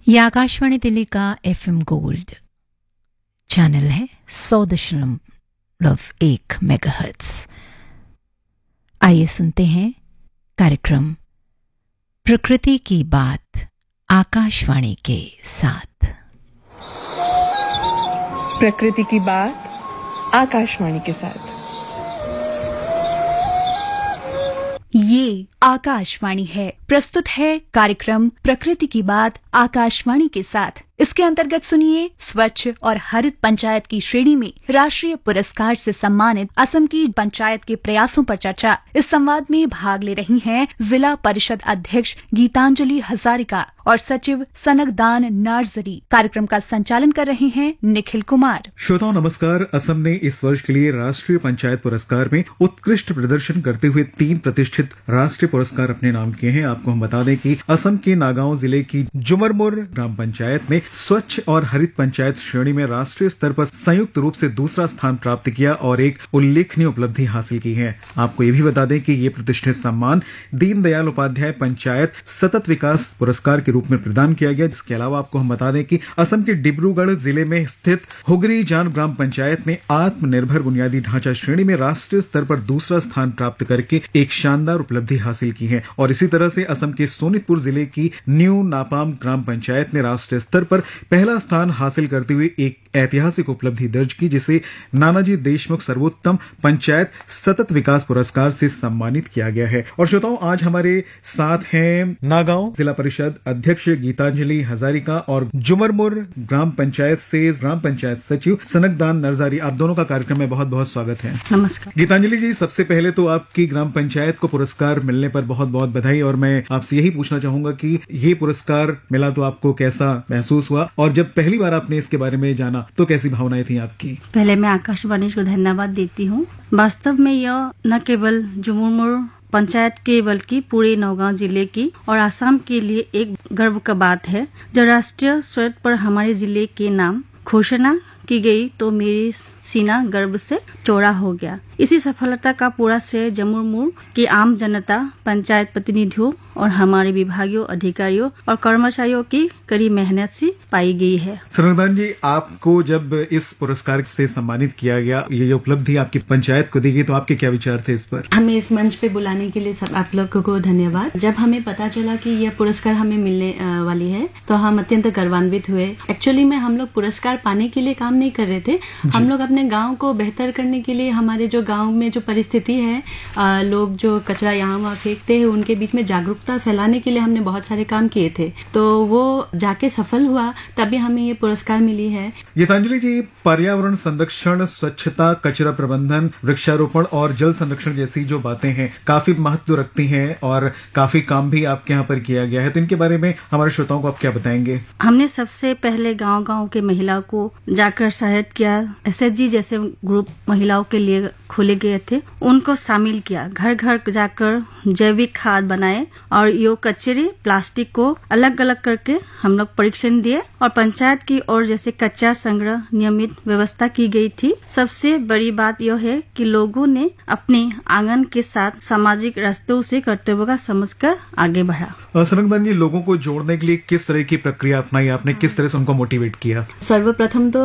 ये आकाशवाणी दिल्ली का FM gold channel है 100.1 मेगाहर्ट्ज। आइए सुनते हैं कार्यक्रम प्रकृति की बात आकाशवाणी के साथ। प्रकृति की बात आकाशवाणी के साथ। ये आकाशवाणी है, प्रस्तुत है कार्यक्रम प्रकृति की बात आकाशवाणी के साथ। इसके अंतर्गत सुनिए स्वच्छ और हरित पंचायत की श्रेणी में राष्ट्रीय पुरस्कार से सम्मानित असम की पंचायत के प्रयासों पर चर्चा। इस संवाद में भाग ले रही हैं जिला परिषद अध्यक्ष गीतांजलि हजारिका और सचिव सनगदान नार्जरी। कार्यक्रम का संचालन कर रहे हैं निखिल कुमार। श्रोताओं नमस्कार। असम ने इस वर्ष के लिए राष्ट्रीय पंचायत पुरस्कार में उत्कृष्ट प्रदर्शन करते हुए 3 प्रतिष्ठित राष्ट्रीय पुरस्कार अपने नाम किए हैं। आपको हम बता दें कि असम के नागांव जिले की जुमरमुर ग्राम पंचायत ने स्वच्छ और हरित पंचायत श्रेणी में राष्ट्रीय स्तर पर संयुक्त रूप से दूसरा स्थान प्राप्त किया और एक उल्लेखनीय उपलब्धि हासिल की है। आपको ये भी बता दें कि ये प्रतिष्ठित सम्मान दीनदयाल उपाध्याय पंचायत सतत विकास पुरस्कार के रूप में प्रदान किया गया। इसके अलावा आपको हम बता दें कि असम के डिब्रूगढ़ जिले में स्थित हुगरी जान ग्राम पंचायत ने आत्मनिर्भर बुनियादी ढांचा श्रेणी में राष्ट्रीय स्तर पर दूसरा स्थान प्राप्त करके एक शानदार उपलब्धि हासिल की है। और इसी तरह से असम के सोनितपुर जिले की न्यू नापाम ग्राम पंचायत ने राष्ट्रीय स्तर पर पहला स्थान हासिल करते हुए एक ऐतिहासिक उपलब्धि दर्ज की, जिसे नानाजी देशमुख सर्वोत्तम पंचायत सतत विकास पुरस्कार से सम्मानित किया गया है। और श्रोताओं आज हमारे साथ हैं नागांव जिला परिषद अध्यक्ष गीतांजलि हजारिका और जुमरमुर ग्राम पंचायत से ग्राम पंचायत सचिव सनगदान नरजारी। आप दोनों का कार्यक्रम में बहुत बहुत स्वागत है। नमस्कार गीतांजलि जी, सबसे पहले तो आपकी ग्राम पंचायत को पुरस्कार मिलने पर बहुत बहुत बधाई। और मैं आपसे यही पूछना चाहूंगा कि ये पुरस्कार मिला तो आपको कैसा महसूस हुआ, और जब पहली बार आपने इसके बारे में जाना तो कैसी भावनाएं थी आपकी? पहले मैं आकाशवाणी को धन्यवाद देती हूँ। वास्तव में यह न केवल जुमरमुर पंचायत के बल्कि पूरे नौगांव जिले की और आसाम के लिए एक गर्व का बात है। जब राष्ट्रीय स्तर पर हमारे जिले के नाम घोषणा की गई तो मेरी सीना गर्व से चौड़ा हो गया। इसी सफलता का पूरा श्रेय जुमरमुर की आम जनता, पंचायत प्रतिनिधियों और हमारे विभागीय अधिकारियों और कर्मचारियों की कड़ी मेहनत से पाई गई है। सनगदान जी, आपको जब इस पुरस्कार से सम्मानित किया गया, ये उपलब्धि आपकी पंचायत को दी गई, तो आपके क्या विचार थे इस पर? हमें इस मंच पे बुलाने के लिए सब आप लोगों को धन्यवाद। जब हमें पता चला कि यह पुरस्कार हमें मिलने वाली है तो हम अत्यंत गर्वान्वित हुए। एक्चुअली में हम लोग पुरस्कार पाने के लिए काम नहीं कर रहे थे। हम लोग अपने गाँव को बेहतर करने के लिए, हमारे जो गाँव में जो परिस्थिति है, लोग जो कचरा यहाँ वहाँ फेंकते हैं, उनके बीच में जागरूकता फैलाने के लिए हमने बहुत सारे काम किए थे। तो वो जाके सफल हुआ, तभी हमें ये पुरस्कार मिली है। गीतांजलि जी, पर्यावरण संरक्षण, स्वच्छता, कचरा प्रबंधन, वृक्षारोपण और जल संरक्षण जैसी जो बातें हैं काफी महत्व रखती हैं और काफी काम भी आपके यहाँ पर किया गया है। तो इनके बारे में हमारे श्रोताओं को आप क्या बताएंगे? हमने सबसे पहले गांव-गांव के महिलाओं को जाकर सहायता किया। SHG जैसे ग्रुप महिलाओं के लिए खोले गए थे, उनको शामिल किया। घर घर जाकर जैविक खाद बनाए और यो कचरे प्लास्टिक को अलग अलग करके हम लोग परीक्षण दिए। और पंचायत की ओर जैसे कच्चा संग्रह नियमित व्यवस्था की गई थी। सबसे बड़ी बात यह है कि लोगों ने अपने आंगन के साथ सामाजिक रास्तों से कर्तव्य का समझकर आगे बढ़ा। सनगदान जी, लोगों को जोड़ने के लिए किस तरह की प्रक्रिया अपनाई आपने, किस तरह से उनको मोटिवेट किया? सर्वप्रथम तो